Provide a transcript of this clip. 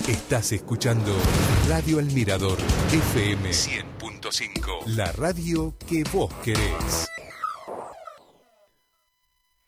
Estás escuchando Radio El Mirador, FM 100.5. La radio que vos querés.